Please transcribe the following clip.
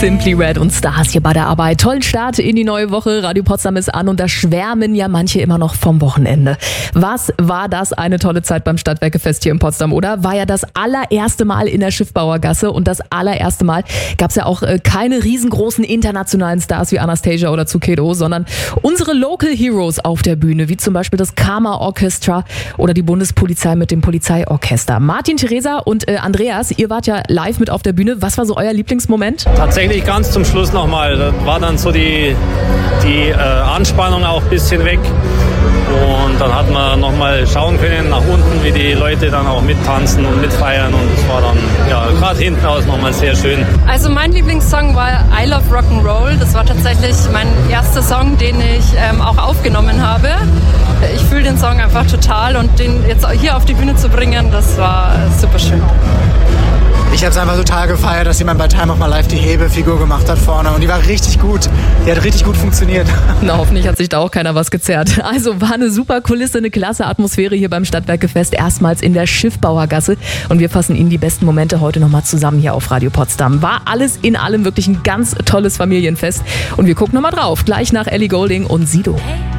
Simply Red und Stars hier bei der Arbeit. Tollen Start in die neue Woche. Radio Potsdam ist an und da schwärmen ja manche immer noch vom Wochenende. Was war das eine tolle Zeit beim Stadtwerkefest hier in Potsdam, oder? War ja das allererste Mal in der Schiffbauergasse und das allererste Mal gab es ja auch keine riesengroßen internationalen Stars wie Anastasia oder Zucchero, sondern unsere Local Heroes auf der Bühne, wie zum Beispiel das Karma Orchestra oder die Bundespolizei mit dem Polizeiorchester. Martin, Theresa und Andreas, ihr wart ja live mit auf der Bühne. Was war so euer Lieblingsmoment? Tatsächlich ganz zum Schluss nochmal. Da war dann so die Anspannung auch ein bisschen weg. Und dann hat man nochmal schauen können nach unten, wie die Leute dann auch mittanzen und mitfeiern. Und es war dann gerade hinten aus nochmal sehr schön. Also mein Lieblingssong war I Love Rock'n'Roll. Das war tatsächlich mein erster Song, den ich auch aufgenommen habe. Ich fühle den Song einfach total und den jetzt hier auf die Bühne zu bringen, das war super schön. Ich habe es einfach total gefeiert, dass jemand bei Time of My Life die Hebefigur gemacht hat vorne. Und die war richtig gut. Die hat richtig gut funktioniert. Na, hoffentlich hat sich da auch keiner was gezerrt. Also war eine super Kulisse, eine klasse Atmosphäre hier beim Stadtwerkefest. Erstmals in der Schiffbauergasse. Und wir fassen Ihnen die besten Momente heute nochmal zusammen hier auf Radio Potsdam. War alles in allem wirklich ein ganz tolles Familienfest. Und wir gucken nochmal drauf. Gleich nach Ellie Goulding und Sido. Hey.